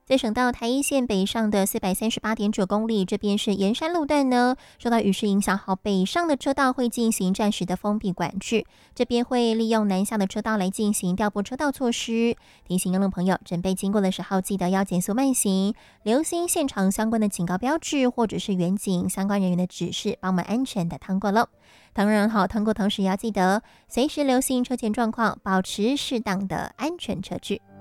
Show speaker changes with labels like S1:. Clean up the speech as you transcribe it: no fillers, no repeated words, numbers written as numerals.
S1: 在省道台一线北上的438.9公里，这边是沿山路段呢，受到雨势影响，好，北上的车道会进行暂时的封闭管制，这边会利用南下的车道来进行调拨车道措施。提醒用路朋友，准备经过的时候，记得要减速慢行，留心现场相关的警告标志或者是远景相关人员的指示，帮我们安全的趟过喽。当然好，通过同时也要记得随时留心车前状况，保持适当的安全车距。